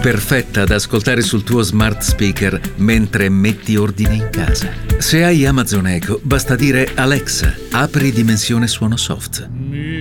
perfetta da ascoltare sul tuo smart speaker mentre metti ordine in casa. Se hai Amazon Echo, basta dire Alexa, apri Dimensione Suono Soft.